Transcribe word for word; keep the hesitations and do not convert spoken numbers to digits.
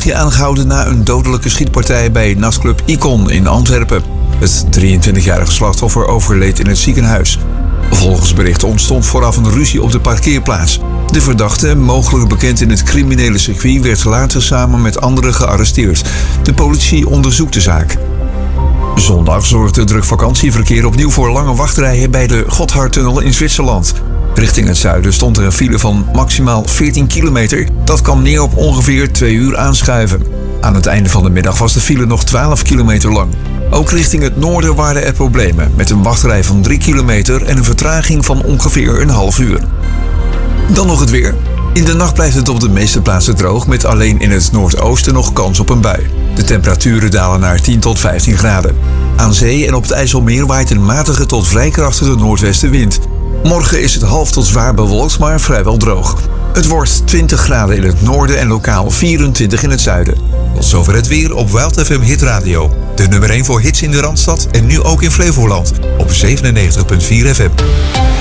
België aangehouden na een dodelijke schietpartij bij nachtclub Icon in Antwerpen. Het drieëntwintigjarige slachtoffer overleed in het ziekenhuis. Volgens berichten ontstond vooraf een ruzie op de parkeerplaats. De verdachte, mogelijk bekend in het criminele circuit, werd later samen met anderen gearresteerd. De politie onderzoekt de zaak. Zondag zorgde druk vakantieverkeer opnieuw voor lange wachtrijen bij de Gotthardtunnel in Zwitserland. Richting het zuiden stond er een file van maximaal veertien kilometer. Dat kwam neer op ongeveer twee uur aanschuiven. Aan het einde van de middag was de file nog twaalf kilometer lang. Ook richting het noorden waren er problemen, met een wachtrij van drie kilometer en een vertraging van ongeveer een half uur. Dan nog het weer. In de nacht blijft het op de meeste plaatsen droog, met alleen in het noordoosten nog kans op een bui. De temperaturen dalen naar tien tot vijftien graden. Aan zee en op het IJsselmeer waait een matige tot vrij krachtige noordwestenwind. Morgen is het half tot zwaar bewolkt, maar vrijwel droog. Het wordt twintig graden in het noorden en lokaal vierentwintig in het zuiden. Tot zover het weer op Wild F M Hit Radio. De nummer één voor hits in de Randstad en nu ook in Flevoland op zevenennegentig komma vier F M.